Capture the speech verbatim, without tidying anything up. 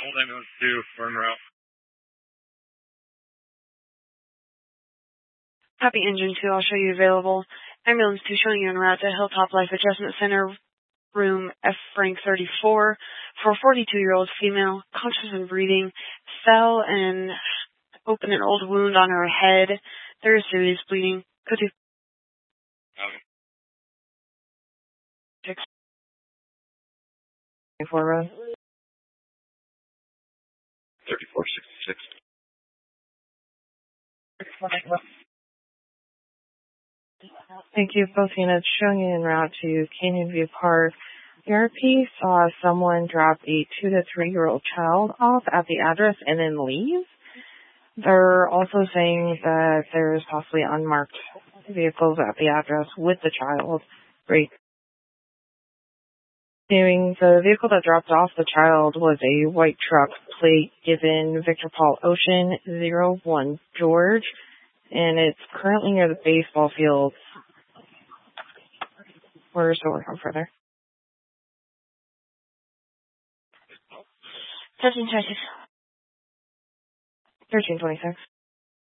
Old ambulance to burn route. Copy engine two, I'll show you available. Ambulance two showing you en route to Hilltop Life Adjustment Center, room F Frank thirty-four, for a forty-two-year-old female, conscious and breathing, fell and opened an old wound on her head. There is serious bleeding. Could you? Okay. Six. Four road. thirty-four sixty-six. Thank you. Both units showing you en route to Canyon View Park. The R P saw someone drop a two to three year old child off at the address and then leave. They're also saying that there's possibly unmarked vehicles at the address with the child. Great. The vehicle that dropped off the child was a white truck, plate given Victor Paul Ocean zero one George, and it's currently near the baseball field. We're still working further. thirteen twenty-six. thirteen twenty-six.